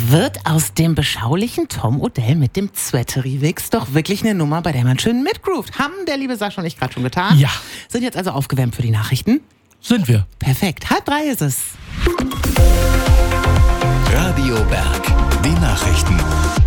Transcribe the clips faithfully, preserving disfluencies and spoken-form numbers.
wird aus dem beschaulichen Tom Odell mit dem Sweatery-Wix doch wirklich eine Nummer, bei der man schön mitgroovt. Haben der liebe Sascha und ich gerade schon getan? Ja. Sind jetzt also aufgewärmt für die Nachrichten? Sind wir. Perfekt. Halb drei ist es. Radio Berg, die Nachrichten.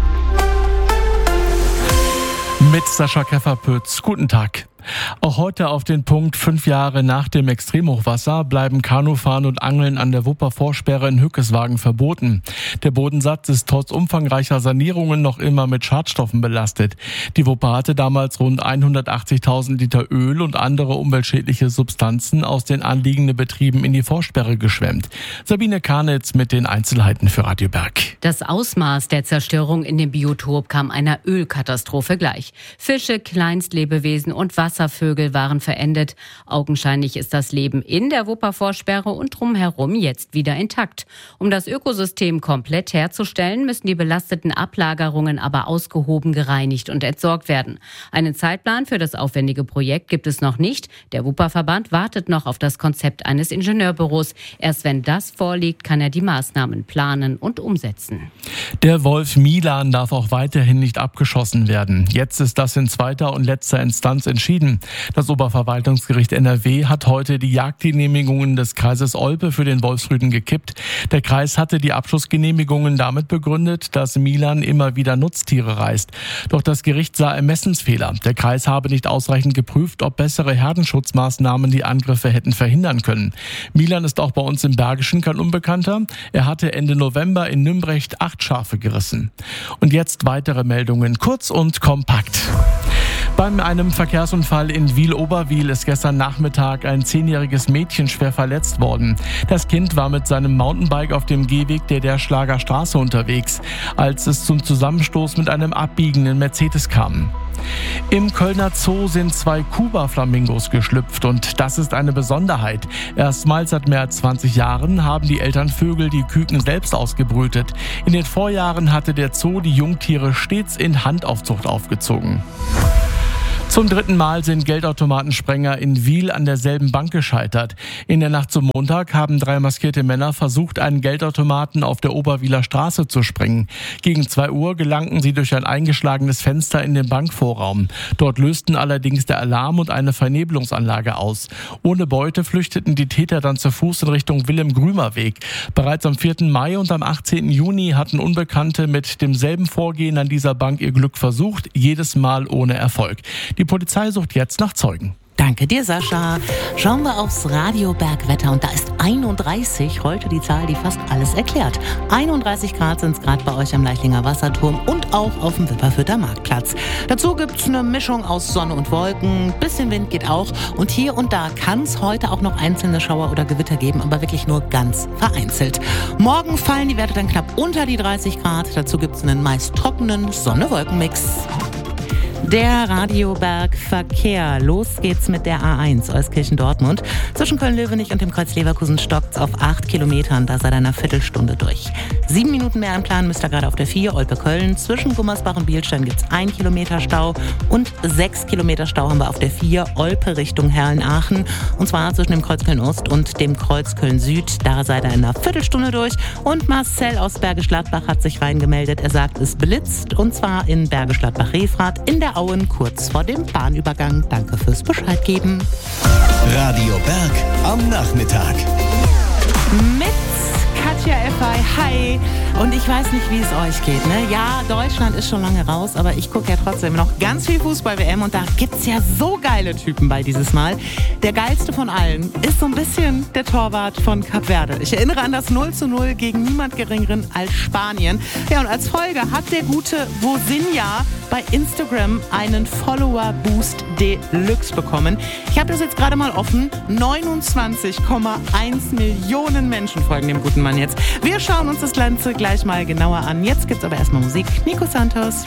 Mit Sascha Kefferpütz. Guten Tag. Auch heute auf den Punkt fünf Jahre nach dem Extremhochwasser bleiben Kanufahren und Angeln an der Wuppervorsperre in Hückeswagen verboten. Der Bodensatz ist trotz umfangreicher Sanierungen noch immer mit Schadstoffen belastet. Die Wupper hatte damals rund hundertachtzigtausend Liter Öl und andere umweltschädliche Substanzen aus den anliegenden Betrieben in die Vorsperre geschwemmt. Sabine Karnitz mit den Einzelheiten für Radio Berg. Das Ausmaß der Zerstörung in dem Biotop kam einer Ölkatastrophe gleich. Fische, Kleinstlebewesen und Wasservögel waren verendet. Augenscheinlich ist das Leben in der Wuppervorsperre und drumherum jetzt wieder intakt. Um das Ökosystem komplett herzustellen, müssen die belasteten Ablagerungen aber ausgehoben, gereinigt und entsorgt werden. Einen Zeitplan für das aufwendige Projekt gibt es noch nicht. Der Wupperverband wartet noch auf das Konzept eines Ingenieurbüros. Erst wenn das vorliegt, kann er die Maßnahmen planen und umsetzen. Der Wolf Milan darf auch weiterhin nicht abgeschossen werden. Jetzt ist das in zweiter und letzter Instanz entschieden. Das Oberverwaltungsgericht N R W hat heute die Jagdgenehmigungen des Kreises Olpe für den Wolfsrüden gekippt. Der Kreis hatte die Abschussgenehmigungen damit begründet, dass Milan immer wieder Nutztiere reißt. Doch das Gericht sah Ermessensfehler. Der Kreis habe nicht ausreichend geprüft, ob bessere Herdenschutzmaßnahmen die Angriffe hätten verhindern können. Milan ist auch bei uns im Bergischen kein Unbekannter. Er hatte Ende November in Nümbrecht acht Schafe gerissen. Und jetzt weitere Meldungen, kurz und kompakt. Bei einem Verkehrsunfall in Wil-Oberwil ist gestern Nachmittag ein zehnjähriges Mädchen schwer verletzt worden. Das Kind war mit seinem Mountainbike auf dem Gehweg der Derschlager Straße unterwegs, als es zum Zusammenstoß mit einem abbiegenden Mercedes kam. Im Kölner Zoo sind zwei Kuba-Flamingos geschlüpft und das ist eine Besonderheit. Erstmals seit mehr als zwanzig Jahren haben die Elternvögel die Küken selbst ausgebrütet. In den Vorjahren hatte der Zoo die Jungtiere stets in Handaufzucht aufgezogen. Zum dritten Mal sind Geldautomatensprenger in Wil an derselben Bank gescheitert. In der Nacht zum Montag haben drei maskierte Männer versucht, einen Geldautomaten auf der Oberwiler Straße zu sprengen. Gegen zwei Uhr gelangten sie durch ein eingeschlagenes Fenster in den Bankvorraum. Dort lösten allerdings der Alarm und eine Vernebelungsanlage aus. Ohne Beute flüchteten die Täter dann zu Fuß in Richtung Wilhelm-Grümer-Weg. Bereits am vierten Mai und am achtzehnten Juni hatten Unbekannte mit demselben Vorgehen an dieser Bank ihr Glück versucht, jedes Mal ohne Erfolg. Die Polizei sucht jetzt nach Zeugen. Danke dir, Sascha. Schauen wir aufs Radiobergwetter und da ist einunddreißig, heute die Zahl, die fast alles erklärt. einunddreißig Grad sind es gerade bei euch am Leichlinger Wasserturm und auch auf dem Wipperfürther Marktplatz. Dazu gibt es eine Mischung aus Sonne und Wolken, bisschen Wind geht auch und hier und da kann es heute auch noch einzelne Schauer oder Gewitter geben, aber wirklich nur ganz vereinzelt. Morgen fallen die Werte dann knapp unter die dreißig Grad, dazu gibt es einen meist trockenen Sonne-Wolken-Mix. Der Radioberg-Verkehr. Los geht's mit der A eins Euskirchen-Dortmund. Zwischen Köln-Löwenich und dem Kreuz Leverkusen stockt's auf acht Kilometern. Da seid ihr einer Viertelstunde durch. Sieben Minuten mehr im Plan müsst ihr gerade auf der vier Olpe-Köln. Zwischen Gummersbach und Bielstein gibt's ein Kilometer Stau. Und sechs Kilometer Stau haben wir auf der vier Olpe Richtung Herrn-Aachen. Und zwar zwischen dem Kreuz Köln-Ost und dem Kreuz Köln-Süd. Da seid ihr in einer Viertelstunde durch. Und Marcel aus Bergisch Gladbach hat sich reingemeldet. Er sagt, es blitzt. Und zwar in Bergisch Gladbach-Refrath in der Auen kurz vor dem Bahnübergang. Danke fürs Bescheid geben. Radio Berg am Nachmittag. Mit Katja Effay, hi. Und ich weiß nicht, wie es euch geht, ne? Ja, Deutschland ist schon lange raus, aber ich gucke ja trotzdem noch ganz viel Fußball-W M und da gibt's ja so geile Typen bei dieses Mal. Der geilste von allen ist so ein bisschen der Torwart von Kap Verde. Ich erinnere an das null zu null gegen niemand Geringeren als Spanien. Ja, und als Folge hat der gute Vosinha bei Instagram einen Follower-Boost Deluxe bekommen. Ich habe das jetzt gerade mal offen. neunundzwanzig Komma eins Millionen Menschen folgen dem guten Mann jetzt. Wir schauen uns das Ganze gleich mal genauer an. Jetzt gibt's aber erstmal Musik. Nico Santos.